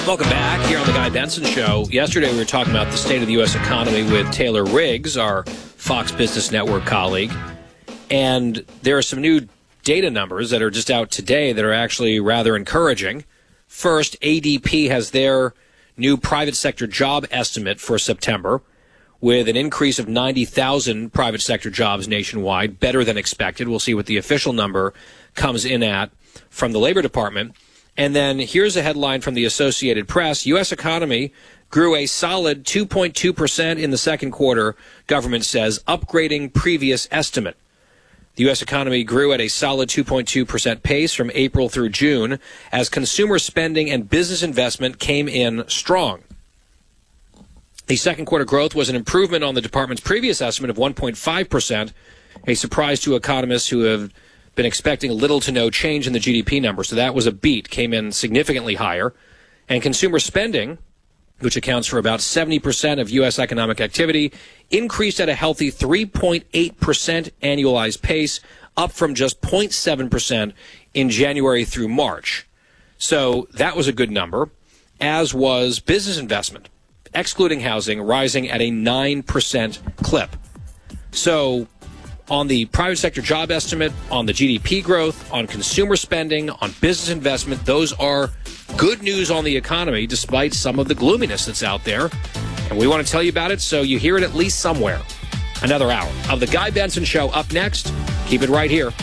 Welcome back here on the Guy Benson Show. Yesterday we were talking about the state of the U.S. economy with Taylor Riggs, our Fox Business Network colleague. And there are some new data numbers that are just out today that are actually rather encouraging. First, ADP has their new private sector job estimate for September with an increase of 90,000 private sector jobs nationwide, better than expected. We'll see what the official number comes in at from the Labor Department. And then here's a headline from the Associated Press. U.S. economy grew a solid 2.2% in the second quarter, government says, upgrading previous estimate. The U.S. economy grew at a solid 2.2% pace from April through June as consumer spending and business investment came in strong. The second quarter growth was an improvement on the department's previous estimate of 1.5%, a surprise to economists who have been expecting little to no change in the GDP number. So that was a beat, came in significantly higher. And consumer spending, which accounts for about 70% of U.S. economic activity, increased at a healthy 3.8% annualized pace, up from just 0.7% in January through March. So that was a good number, as was business investment, excluding housing, rising at a 9% clip. So on the private sector job estimate, on the GDP growth, on consumer spending, on business investment, those are good news on the economy, despite some of the gloominess that's out there. And we want to tell you about it so you hear it at least somewhere. Another hour of The Guy Benson Show up next. Keep it right here.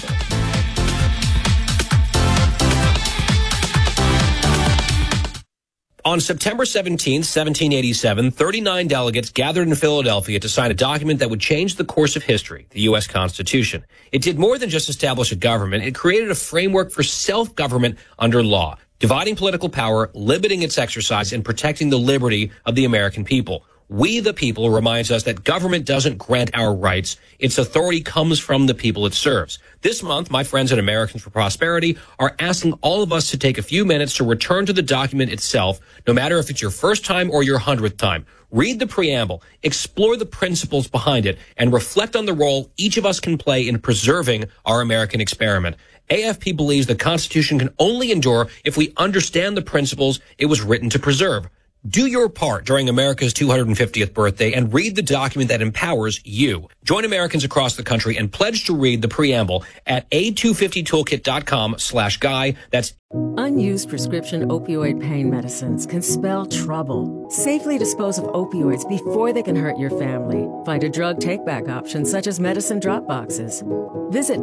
On September 17, 1787, 39 delegates gathered in Philadelphia to sign a document that would change the course of history, the U.S. Constitution. It did more than just establish a government. It created a framework for self-government under law, dividing political power, limiting its exercise, and protecting the liberty of the American people. We the people reminds us that government doesn't grant our rights. Its authority comes from the people it serves. This month, my friends at Americans for Prosperity are asking all of us to take a few minutes to return to the document itself, no matter if it's your first time or your 100th time. Read the preamble, explore the principles behind it, and reflect on the role each of us can play in preserving our American experiment. AFP believes the Constitution can only endure if we understand the principles it was written to preserve. Do your part during America's 250th birthday and read the document that empowers you. Join Americans across the country and pledge to read the preamble at a250toolkit.com/guy. That's Unused prescription opioid pain medicines can spell trouble. Safely dispose of opioids before they can hurt your family. Find a drug take-back option such as medicine drop boxes. Visit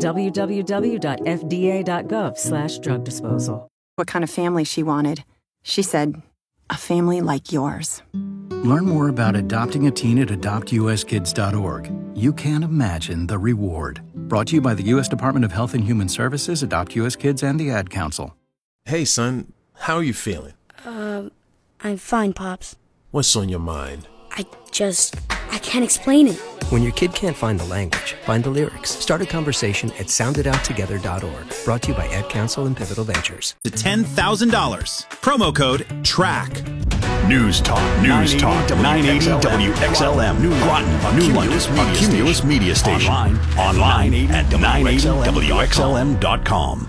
www.fda.gov/drug disposal. What kind of family she wanted. She said, a family like yours. Learn more about adopting a teen at adoptuskids.org. You can't imagine the reward. Brought to you by the U.S. Department of Health and Human Services, Adopt U.S. Kids, and the Ad Council. Hey, son, how are you feeling? I'm fine, Pops. What's on your mind? I can't explain it. When your kid can't find the language, find the lyrics. Start a conversation at soundedouttogether.org. Brought to you by Ad Council and Pivotal Ventures. To $10,000. Promo code TRACK. News Talk, 980 WXLM, Groton, Cumulus Media Station. Online at 980WXLM.com.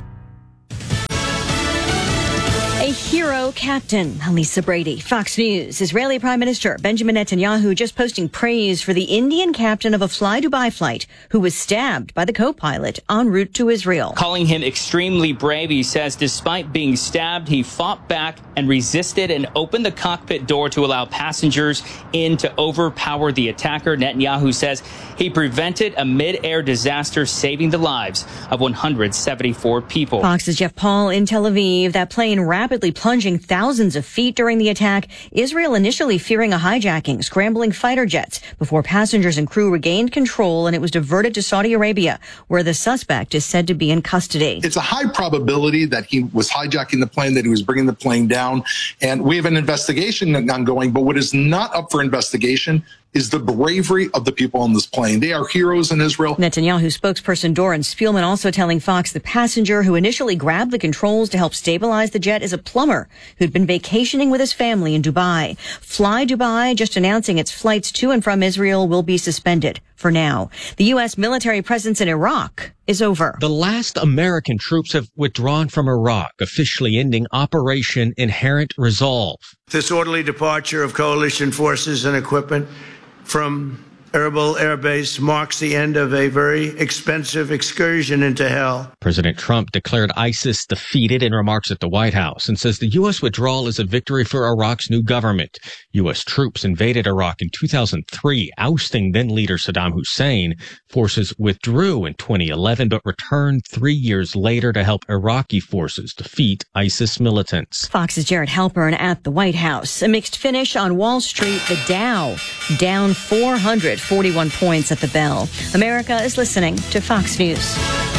A hero captain, Lisa Brady. Fox News. Israeli Prime Minister Benjamin Netanyahu just posting praise for the Indian captain of a Fly Dubai flight who was stabbed by the co-pilot en route to Israel. Calling him extremely brave, he says despite being stabbed, he fought back and resisted and opened the cockpit door to allow passengers in to overpower the attacker. Netanyahu says he prevented a mid-air disaster, saving the lives of 174 people. Fox's Jeff Paul in Tel Aviv. That plane rapidly plunging thousands of feet during the attack. Israel initially fearing a hijacking, scrambling fighter jets before passengers and crew regained control, and it was diverted to Saudi Arabia, where the suspect is said to be in custody. It's a high probability that he was hijacking the plane, that he was bringing the plane down, and we have an investigation ongoing. But what is not up for investigation is the bravery of the people on this plane. They are heroes in Israel. Netanyahu spokesperson Doron Spielman also telling Fox the passenger who initially grabbed the controls to help stabilize the jet is a plumber who'd been vacationing with his family in Dubai. Fly Dubai just announcing its flights to and from Israel will be suspended for now. The U.S. military presence in Iraq is over. The last American troops have withdrawn from Iraq, officially ending Operation Inherent Resolve. This orderly departure of coalition forces and equipment from Erbil Air Base marks the end of a very expensive excursion into hell. President Trump declared ISIS defeated in remarks at the White House and says the U.S. withdrawal is a victory for Iraq's new government. U.S. troops invaded Iraq in 2003, ousting then-leader Saddam Hussein. Forces withdrew in 2011, but returned 3 years later to help Iraqi forces defeat ISIS militants. Fox's Jared Halpern at the White House. A mixed finish on Wall Street. The Dow down 441 points at the bell. America is listening to Fox News.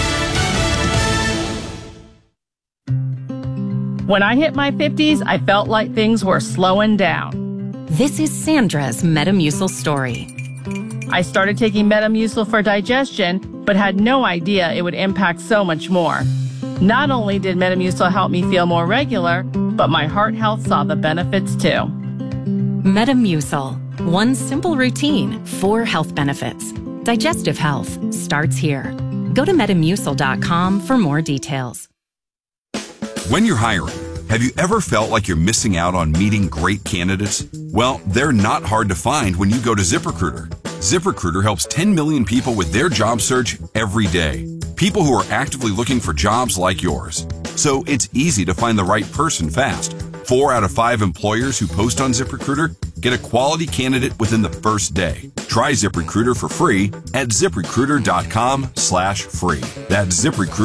When I hit my 50s, I felt like things were slowing down. This is Sandra's Metamucil story. I started taking Metamucil for digestion, but had no idea it would impact so much more. Not only did Metamucil help me feel more regular, but my heart health saw the benefits too. Metamucil. One simple routine, 4 health benefits. Digestive health starts here. Go to Metamucil.com for more details. When you're hiring, have you ever felt like you're missing out on meeting great candidates? Well, they're not hard to find when you go to ZipRecruiter. ZipRecruiter helps 10 million people with their job search every day. People who are actively looking for jobs like yours. So it's easy to find the right person fast. 4 out of 5 employers who post on ZipRecruiter get a quality candidate within the first day. Try ZipRecruiter for free at ZipRecruiter.com/free. That's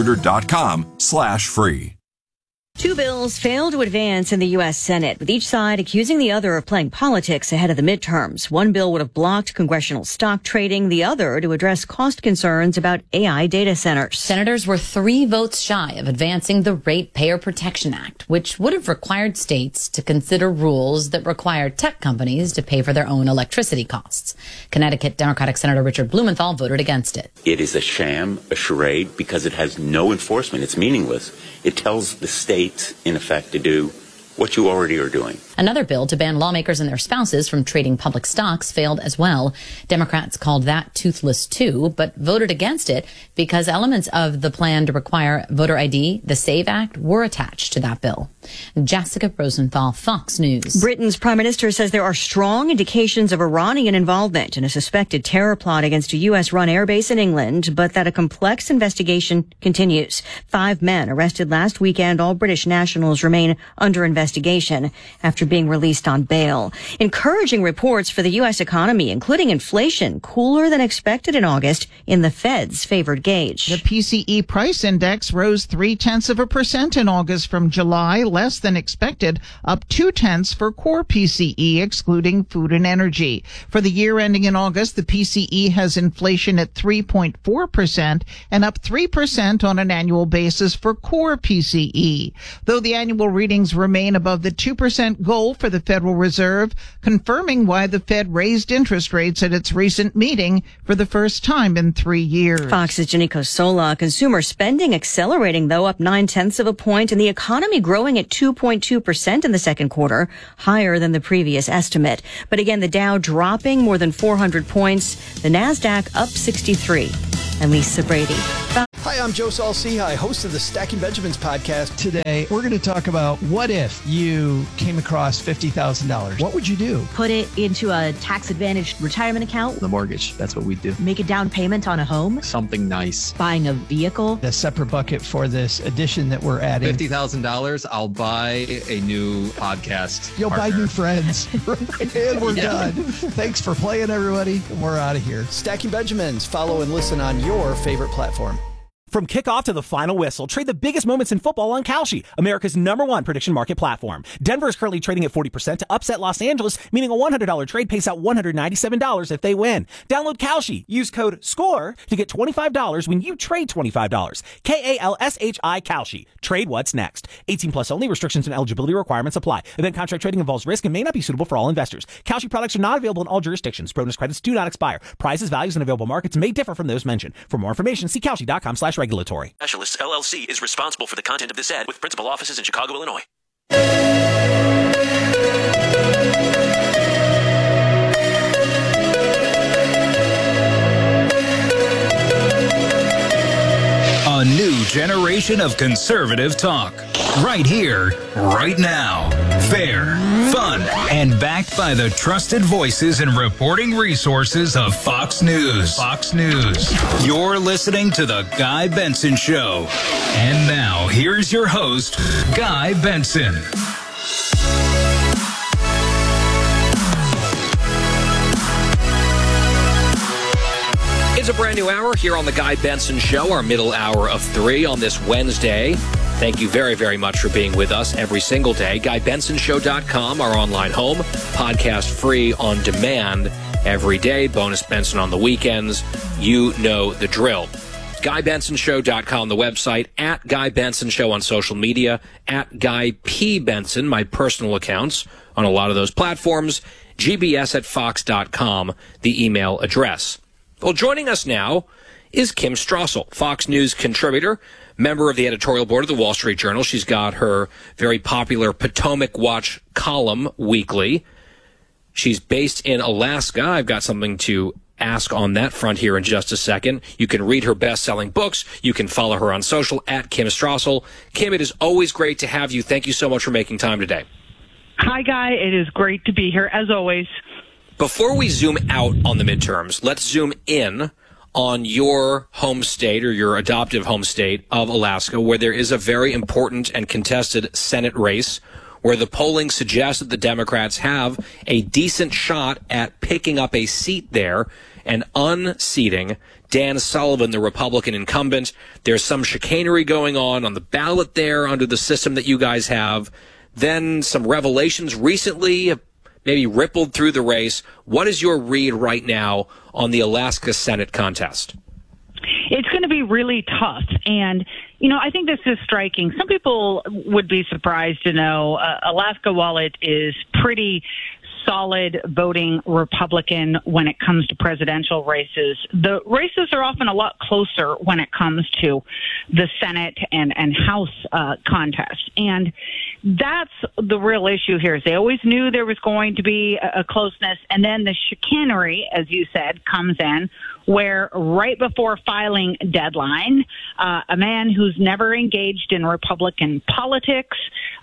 ZipRecruiter.com/free. 2 bills failed to advance in the U.S. Senate, with each side accusing the other of playing politics ahead of the midterms. One bill would have blocked congressional stock trading, the other to address cost concerns about AI data centers. Senators were 3 votes shy of advancing the Ratepayer Protection Act, which would have required states to consider rules that require tech companies to pay for their own electricity costs. Connecticut Democratic Senator Richard Blumenthal voted against it. It is a sham, a charade, because it has no enforcement. It's meaningless. It tells the state, in effect, to do what you already are doing. Another bill to ban lawmakers and their spouses from trading public stocks failed as well. Democrats called that toothless too, but voted against it because elements of the plan to require voter ID, the SAVE Act, were attached to that bill. Jessica Rosenthal, Fox News. Britain's Prime Minister says there are strong indications of Iranian involvement in a suspected terror plot against a U.S.-run airbase in England, but that a complex investigation continues. 5 men arrested last weekend, all British nationals, remain under investigation after being released on bail. Encouraging reports for the U.S. economy, including inflation cooler than expected in August in the Fed's favored gauge. The PCE price index rose 0.3% in August from July, less than expected, up 0.2 for core PCE, excluding food and energy. For the year ending in August, the PCE has inflation at 3.4% and up 3% on an annual basis for core PCE. Though the annual readings remain above the 2% goal for the Federal Reserve, confirming why the Fed raised interest rates at its recent meeting for the first time in 3 years. Fox's Janiko Sola. Consumer spending accelerating, though, up 0.9 points, and the economy growing at 2.2% in the second quarter, higher than the previous estimate. But again, the Dow dropping more than 400 points, the NASDAQ up 63. And Lisa Brady. Hi, I'm Joe Saul-Sehy, host of the Stacking Benjamins podcast. Today, we're going to talk about what if you came across $50,000? What would you do? Put it into a tax-advantaged retirement account. The mortgage, that's what we do. Make a down payment on a home. Something nice. Buying a vehicle. A separate bucket for this addition that we're adding. $50,000, I'll buy a new podcast You'll partner. buy new friends. And we're done. Thanks for playing, everybody. We're out of here. Stacking Benjamins. Follow and listen on your favorite platform. From kickoff to the final whistle, trade the biggest moments in football on Kalshi, America's #1 prediction market platform. Denver is currently trading at 40% to upset Los Angeles, meaning a $100 trade pays out $197 if they win. Download Kalshi. Use code SCORE to get $25 when you trade $25. KALSHI Kalshi. Trade what's next. 18 plus only. Restrictions and eligibility requirements apply. Event contract trading involves risk and may not be suitable for all investors. Kalshi products are not available in all jurisdictions. Bonus credits do not expire. Prices, values, and available markets may differ from those mentioned. For more information, see Kalshi.com/regulatory. Specialists LLC is responsible for the content of this ad with principal offices in Chicago, Illinois. edition of Conservative Talk. Right here, right now. Fair, fun, and backed by the trusted voices and reporting resources of Fox News. Fox News. You're listening to The Guy Benson Show. And now, here's your host, Guy Benson. It's a brand new hour here on The Guy Benson Show, our middle hour of 3 on this Wednesday. Thank you very, very much for being with us every single day. GuyBensonShow.com, our online home. Podcast free on demand every day. Bonus Benson on the weekends. You know the drill. GuyBensonShow.com, the website. At Guy Benson Show on social media. At Guy P. Benson, my personal accounts on a lot of those platforms. GBS@Fox.com, the email address. Well, joining us now is Kim Strassel, Fox News contributor, member of the editorial board of the Wall Street Journal. She's got her very popular Potomac Watch column weekly. She's based in Alaska. I've got something to ask on that front here in just a second. You can read her best-selling books. You can follow her on social at Kim Strassel. Kim, it is always great to have you. Thank you so much for making time today. Hi, Guy. It is great to be here, as always. Before we zoom out on the midterms, let's zoom in on your home state or your adoptive home state of Alaska, where there is a very important and contested Senate race, where the polling suggests that the Democrats have a decent shot at picking up a seat there and unseating Dan Sullivan, the Republican incumbent. There's some chicanery going on the ballot there under the system that you guys have. Then some revelations recently maybe rippled through the race. What is your read right now on the Alaska Senate contest? It's going to be really tough. And, I think this is striking. Some people would be surprised to know Alaska, while it is pretty solid voting Republican when it comes to presidential races, the races are often a lot closer when it comes to the Senate and House contest. And that's the real issue here. Is they always knew there was going to be a closeness, and then the chicanery, as you said, comes in, where right before filing deadline, a man who's never engaged in Republican politics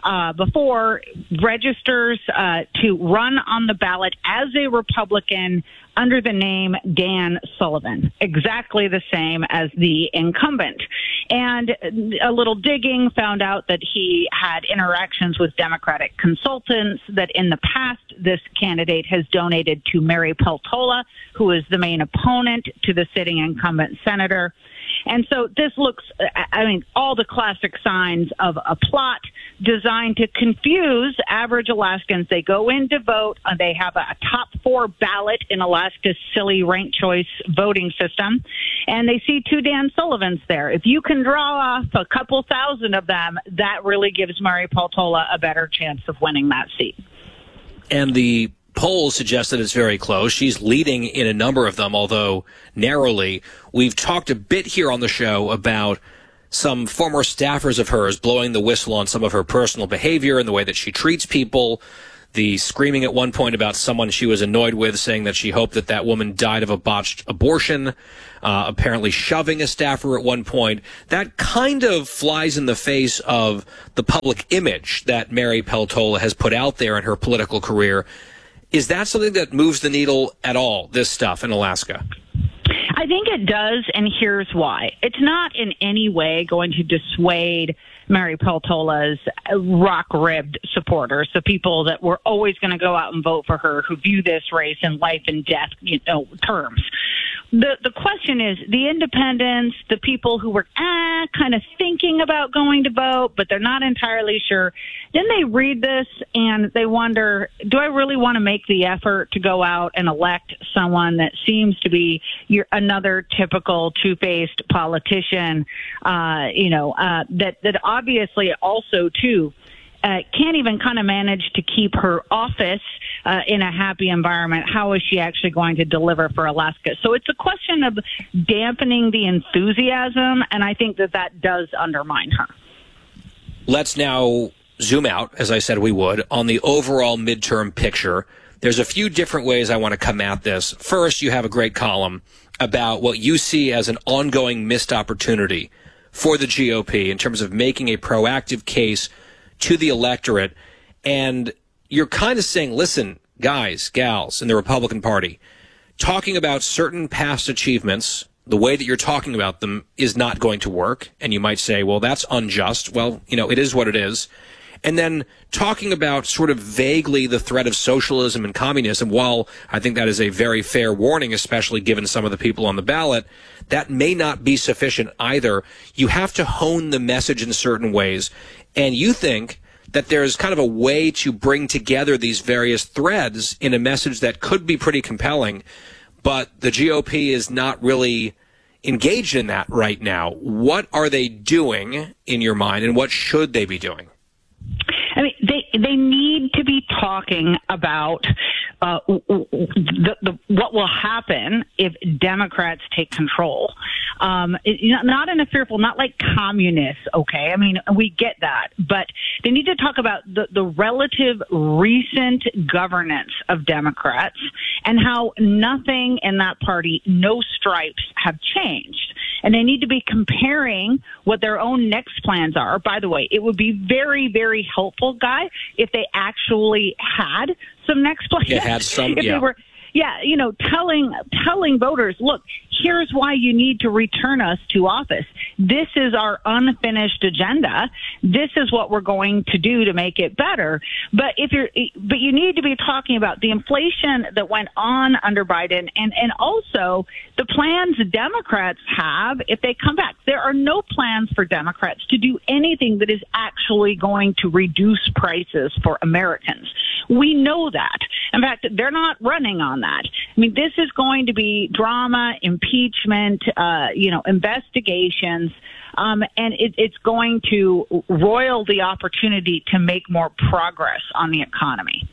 before registers to run on the ballot as a Republican under the name Dan Sullivan, exactly the same as the incumbent. And a little digging found out that he had interactions with Democratic consultants, that in the past this candidate has donated to Mary Peltola, who is the main opponent to the sitting incumbent senator. And so this looks, all the classic signs of a plot designed to confuse average Alaskans. They go in to vote. They have a top 4 ballot in Alaska's silly ranked choice voting system, and they see 2 Dan Sullivans there. If you can draw off a couple thousand of them, that really gives Mary Peltola a better chance of winning that seat. And the polls suggest that it's very close. She's leading in a number of them, although narrowly. We've talked a bit here on the show about some former staffers of hers blowing the whistle on some of her personal behavior and the way that she treats people. The screaming at one point about someone she was annoyed with, saying that she hoped that that woman died of a botched abortion, apparently shoving a staffer at one point. That kind of flies in the face of the public image that Mary Peltola has put out there in her political career. Is that something that moves the needle at all, this stuff in Alaska? I think it does, and here's why. It's not in any way going to dissuade Mary Peltola's rock-ribbed supporters, the people that were always going to go out and vote for her, who view this race in life and death terms. The question is, the independents, the people who were kind of thinking about going to vote, but they're not entirely sure, then they read this and they wonder, do I really want to make the effort to go out and elect someone that seems to be another typical two-faced politician, that obviously also, too, can't even kind of manage to keep her office in a happy environment. How is she actually going to deliver for Alaska? So it's a question of dampening the enthusiasm, and I think that does undermine her. Let's now zoom out, as I said we would, on the overall midterm picture. There's a few different ways I want to come at this. First, you have a great column about what you see as an ongoing missed opportunity for the GOP in terms of making a proactive case to the electorate. And you're kind of saying, listen, guys, gals in the Republican Party, talking about certain past achievements, the way that you're talking about them is not going to work. And you might say, well, that's unjust. Well, it is what it is. And then talking about sort of vaguely the threat of socialism and communism, while I think that is a very fair warning, especially given some of the people on the ballot, that may not be sufficient either. You have to hone the message in certain ways. And you think that there's kind of a way to bring together these various threads in a message that could be pretty compelling, but the GOP is not really engaged in that right now. What are they doing in your mind, and what should they be doing? I mean, they need to be talking about what will happen if Democrats take control. Not in a fearful, not like communists, okay? I mean, we get that. But they need to talk about the relative recent governance of Democrats and how nothing in that party, no stripes, have changed. And they need to be comparing what their own next plans are. By the way, it would be very, very helpful, Guy, if they actually had some next plans. It had some, They were, telling voters, look, here's why you need to return us to office. This is our unfinished agenda. This is what we're going to do to make it better. But you need to be talking about the inflation that went on under Biden and also the plans Democrats have if they come back. There are no plans for Democrats to do anything that is actually going to reduce prices for Americans. We know that. In fact, they're not running on that. I mean, this is going to be drama, impeachment, investigations, and it's going to roil the opportunity to make more progress on the economy.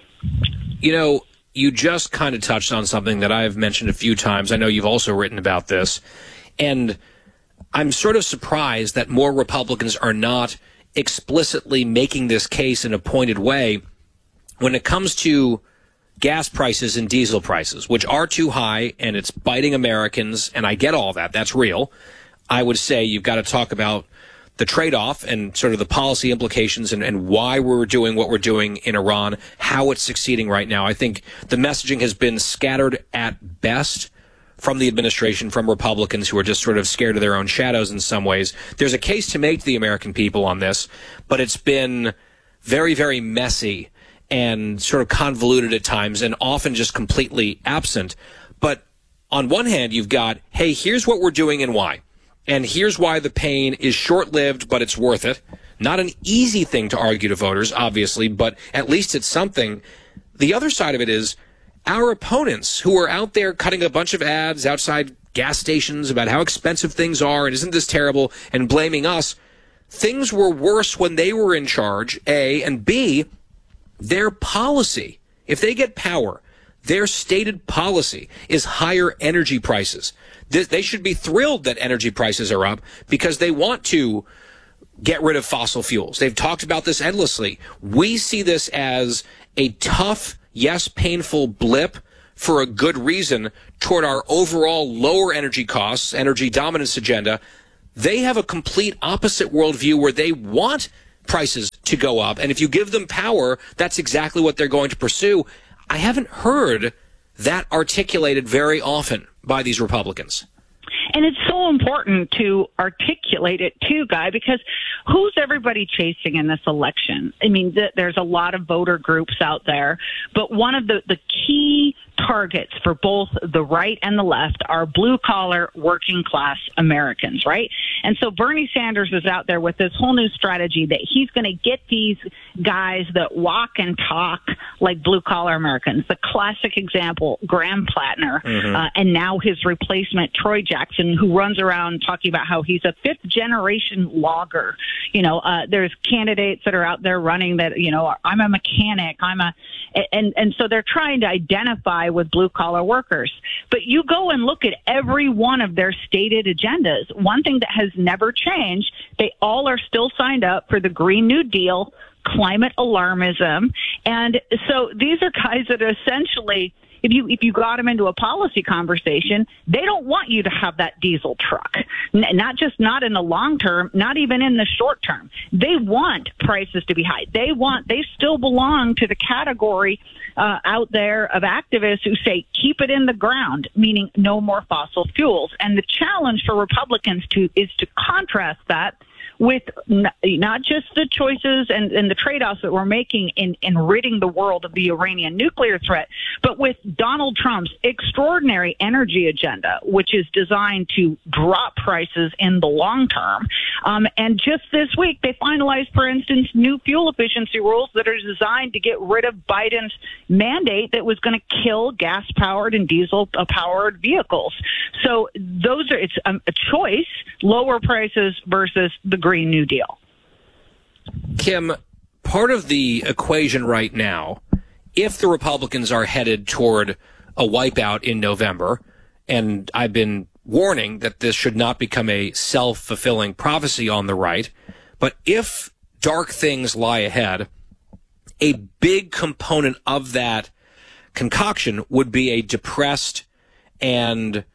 You just kind of touched on something that I've mentioned a few times. I know you've also written about this, and I'm sort of surprised that more Republicans are not explicitly making this case in a pointed way when it comes to gas prices and diesel prices, which are too high, and it's biting Americans, and I get all that. That's real. I would say you've got to talk about the trade-off and sort of the policy implications and why we're doing what we're doing in Iran, how it's succeeding right now. I think the messaging has been scattered at best from the administration, from Republicans who are just sort of scared of their own shadows in some ways. There's a case to make to the American people on this, but it's been very, very messy and sort of convoluted at times and often just completely absent. But on one hand, you've got, hey, here's what we're doing and why. And here's why the pain is short-lived, but it's worth it. Not an easy thing to argue to voters, obviously, but at least it's something. The other side of it is our opponents who are out there cutting a bunch of ads outside gas stations about how expensive things are and isn't this terrible and blaming us. Things were worse when they were in charge, A, and B, their policy, if they get power, their stated policy is higher energy prices. They should be thrilled that energy prices are up because they want to get rid of fossil fuels. They've talked about this endlessly. We see this as a tough, yes, painful blip for a good reason toward our overall lower energy costs, energy dominance agenda. They have a complete opposite worldview where they want prices to go up. And if you give them power, that's exactly what they're going to pursue. I haven't heard that articulated very often by these Republicans. And it's so important to articulate it, too, Guy, because who's everybody chasing in this election? I mean, there's a lot of voter groups out there, but one of the key targets for both the right and the left are blue-collar, working-class Americans, right? And so Bernie Sanders is out there with this whole new strategy that he's going to get these guys that walk and talk like blue-collar Americans. The classic example, Graham Plattner, and now his replacement, Troy Jackson, who runs around talking about how he's a fifth-generation logger. There's candidates that are out there running that, I'm a mechanic, and so they're trying to identify with blue-collar workers. But you go and look at every one of their stated agendas. One thing that has never changed, they all are still signed up for the Green New Deal, climate alarmism. And so these are guys that are essentially, if you got them into a policy conversation, they don't want you to have that diesel truck. Not in the long term, not even in the short term. They want prices to be high. They still belong to the category out there of activists who say keep it in the ground, meaning no more fossil fuels. And the challenge for Republicans is to contrast that with not just the choices and the trade-offs that we're making in ridding the world of the Iranian nuclear threat, but with Donald Trump's extraordinary energy agenda, which is designed to drop prices in the long term. And just this week, they finalized, for instance, new fuel efficiency rules that are designed to get rid of Biden's mandate that was going to kill gas-powered and diesel-powered vehicles. So it's a choice, lower prices versus the Green New Deal. Kim, part of the equation right now, if the Republicans are headed toward a wipeout in November, and I've been warning that this should not become a self-fulfilling prophecy on the right, but if dark things lie ahead, a big component of that concoction would be a depressed and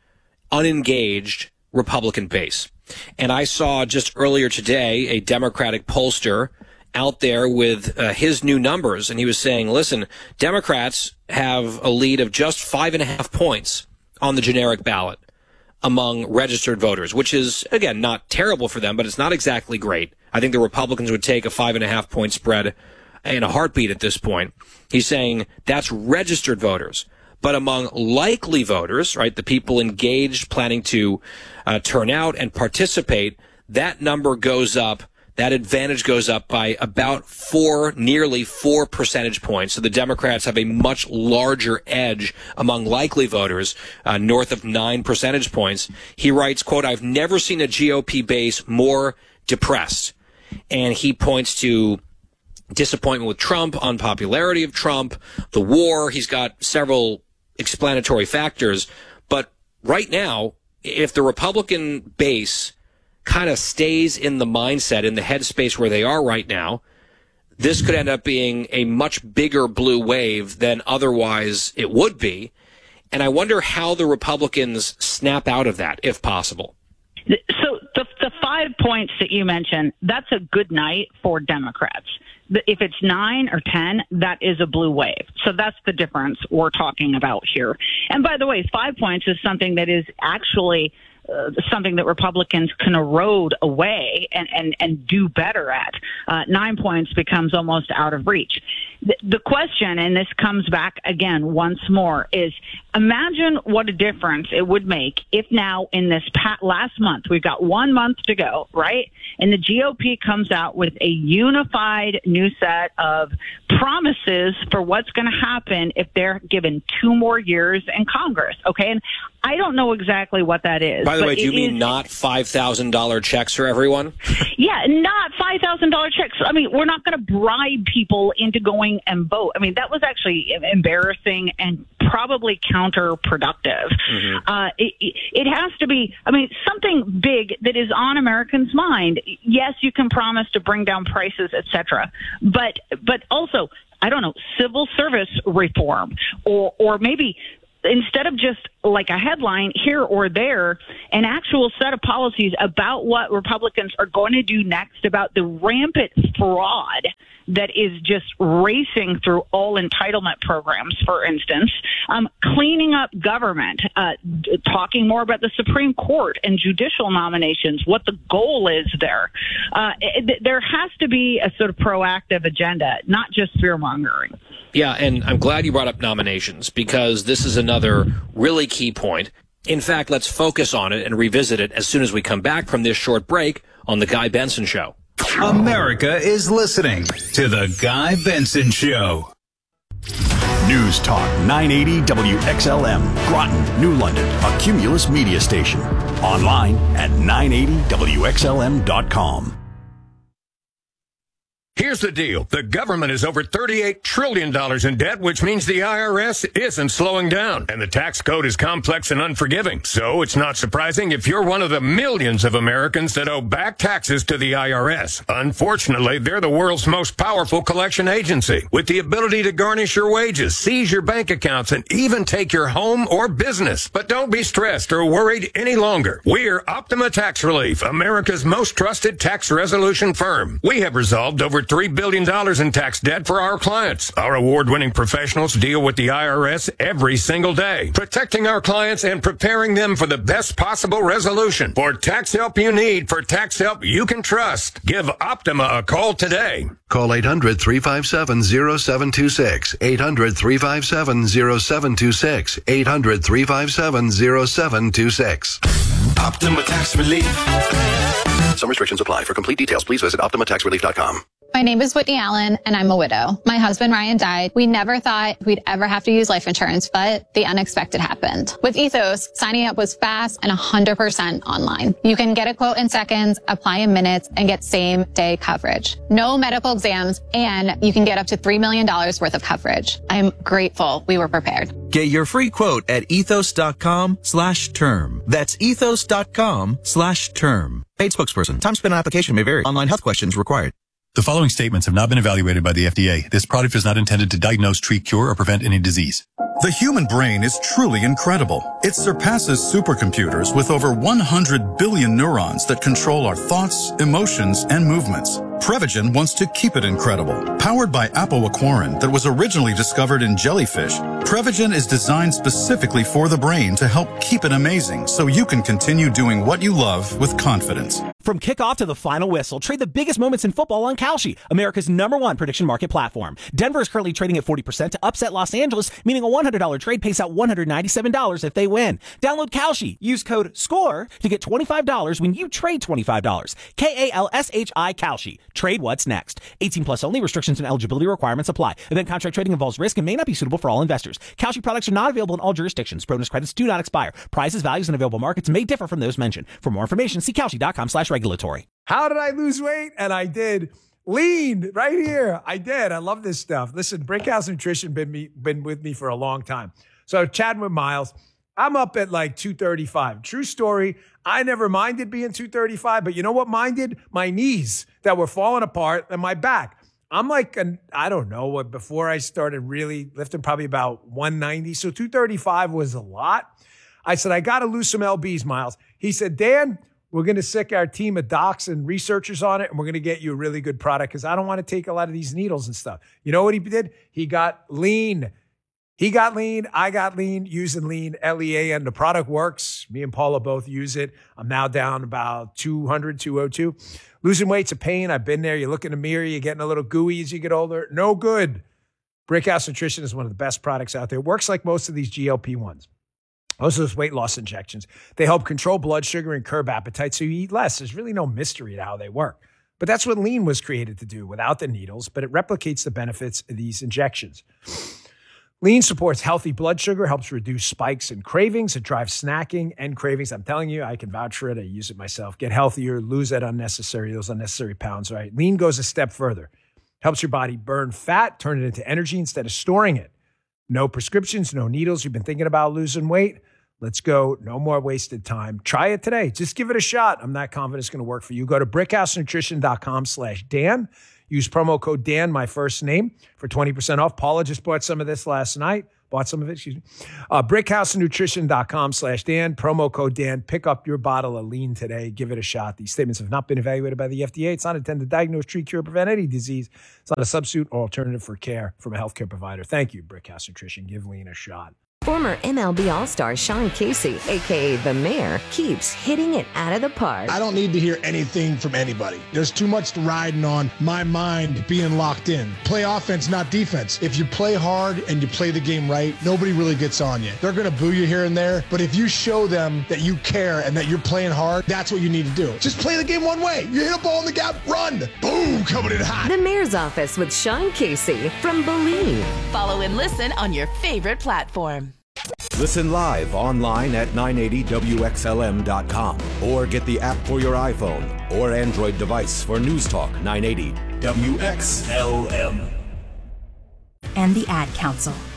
unengaged Republican base. And I saw just earlier today a Democratic pollster out there with his new numbers, and he was saying, listen, Democrats have a lead of just 5.5 points on the generic ballot among registered voters, which is, again, not terrible for them, but it's not exactly great. I think the Republicans would take a 5.5 point spread in a heartbeat at this point. He's saying that's registered voters. But among likely voters, right, the people engaged, planning to turn out and participate, that number goes up, that advantage goes up by about nearly 4 percentage points. So the Democrats have a much larger edge among likely voters, north of 9 percentage points. He writes, quote, I've never seen a GOP base more depressed. And he points to disappointment with Trump, unpopularity of Trump, the war. He's got several explanatory factors. But right now, if the Republican base kind of stays in the mindset, in the headspace where they are right now, this could end up being a much bigger blue wave than otherwise it would be. And I wonder how the Republicans snap out of that, if possible. So the 5 points that you mentioned, that's a good night for Democrats. If it's 9 or 10, that is a blue wave. So that's the difference we're talking about here. And by the way, 5 points is something that is actually something that Republicans can erode away and do better at. 9 points becomes almost out of reach. The question, and this comes back again once more, is imagine what a difference it would make if now in this last month, we've got 1 month to go, right? And the GOP comes out with a unified new set of promises for what's going to happen if they're given 2 more years in Congress, okay? And I don't know exactly what that is. By the way, do you mean not $5,000 checks for everyone? Yeah, not $5,000 checks. I mean, we're not going to bribe people into going and vote. I mean, that was actually embarrassing and probably counterproductive. Mm-hmm. It has to be, I mean, something big that is on Americans' mind. Yes, you can promise to bring down prices, et cetera, but also, I don't know, civil service reform or maybe instead of just like a headline here or there, an actual set of policies about what Republicans are going to do next about the rampant fraud that is just racing through all entitlement programs, for instance, cleaning up government, talking more about the Supreme Court and judicial nominations, what the goal is there. There has to be a sort of proactive agenda, not just fear-mongering. Yeah, and I'm glad you brought up nominations because this is another really key point. In fact, let's focus on it and revisit it as soon as we come back from this short break on The Guy Benson Show. America is listening to The Guy Benson Show. News Talk 980 WXLM, Groton, New London, a Cumulus media station. Online at 980WXLM.com. Here's the deal. The government is over $38 trillion in debt, which means the IRS isn't slowing down. And the tax code is complex and unforgiving. So it's not surprising if you're one of the millions of Americans that owe back taxes to the IRS. Unfortunately, they're the world's most powerful collection agency, with the ability to garnish your wages, seize your bank accounts, and even take your home or business. But don't be stressed or worried any longer. We're Optima Tax Relief, America's most trusted tax resolution firm. We have resolved over $3 billion in tax debt for our clients. Our award-winning professionals deal with the IRS every single day, protecting our clients and preparing them for the best possible resolution. For tax help you need, for tax help you can trust, give Optima a call today. Call 800-357-0726, 800-357-0726, 800-357-0726. Optima Tax Relief. Some restrictions apply. For complete details, please visit OptimaTaxRelief.com. My name is Whitney Allen, and I'm a widow. My husband, Ryan, died. We never thought we'd ever have to use life insurance, but the unexpected happened. With Ethos, signing up was fast and 100% online. You can get a quote in seconds, apply in minutes, and get same-day coverage. No medical exams, and you can get up to $3 million worth of coverage. I'm grateful we were prepared. Get your free quote at ethos.com/term. That's ethos.com/term. Paid spokesperson. Time spent on application may vary. Online health questions required. The following statements have not been evaluated by the FDA. This product is not intended to diagnose, treat, cure, or prevent any disease. The human brain is truly incredible. It surpasses supercomputers with over 100 billion neurons that control our thoughts, emotions, and movements. Prevagen wants to keep it incredible. Powered by apoaquarin that was originally discovered in jellyfish, Prevagen is designed specifically for the brain to help keep it amazing so you can continue doing what you love with confidence. From kickoff to the final whistle, trade the biggest moments in football on Kalshi, America's #1 prediction market platform. Denver is currently trading at 40% to upset Los Angeles, meaning a $100 trade pays out $197 if they win. Download Kalshi. Use code SCORE to get $25 when you trade $25. KALSHI Kalshi. Trade what's next. 18 plus only. Restrictions and eligibility requirements apply. Event contract trading involves risk and may not be suitable for all investors. Kalshi products are not available in all jurisdictions. Bonus credits do not expire. Prices, values, and available markets may differ from those mentioned. For more information, see Kalshi.com/regulatory. How did I lose weight? And I did. Lean right here. I did. I love this stuff. Listen, Brickhouse Nutrition been with me for a long time. So chatting with Miles, I'm up at like 235. True story. I never minded being 235, but you know what minded? My knees that were falling apart and my back. I'm like, I don't know what, before I started really lifting, probably about 190. So 235 was a lot. I said, I got to lose some LBs, Miles. He said, Dan, we're going to sick our team of docs and researchers on it, and we're going to get you a really good product because I don't want to take a lot of these needles and stuff. You know what he did? He got lean. He got lean. I got lean using lean, LEAN. The product works. Me and Paula both use it. I'm now down about 200, 202. Losing weight's a pain. I've been there. You look in the mirror, you're getting a little gooey as you get older. No good. Brickhouse Nutrition is one of the best products out there. It works like most of these GLP-1s. Most of those weight loss injections. They help control blood sugar and curb appetite so you eat less. There's really no mystery to how they work. But that's what lean was created to do without the needles, but it replicates the benefits of these injections. Lean supports healthy blood sugar, helps reduce spikes and cravings. It drives snacking and cravings. I'm telling you, I can vouch for it. I use it myself. Get healthier, lose those unnecessary pounds, right? Lean goes a step further. Helps your body burn fat, turn it into energy instead of storing it. No prescriptions, no needles. You've been thinking about losing weight? Let's go. No more wasted time. Try it today. Just give it a shot. I'm not confident it's going to work for you. Go to brickhousenutrition.com/Dan. Use promo code Dan, my first name, for 20% off. Paula just bought some of this last night. brickhousenutrition.com/Dan. Promo code Dan. Pick up your bottle of lean today. Give it a shot. These statements have not been evaluated by the FDA. It's not intended to diagnose, treat, cure, or prevent any disease. It's not a substitute or alternative for care from a healthcare provider. Thank you, Brickhouse Nutrition. Give lean a shot. Former MLB All-Star Sean Casey, a.k.a. The Mayor, keeps hitting it out of the park. I don't need to hear anything from anybody. There's too much riding on my mind being locked in. Play offense, not defense. If you play hard and you play the game right, nobody really gets on you. They're going to boo you here and there, but if you show them that you care and that you're playing hard, that's what you need to do. Just play the game one way. You hit a ball in the gap, run. Boom, coming in hot. The Mayor's Office with Sean Casey from Believe. Follow and listen on your favorite platform. Listen live online at 980WXLM.com or get the app for your iPhone or Android device for News Talk 980 WXLM. And the Ad Council.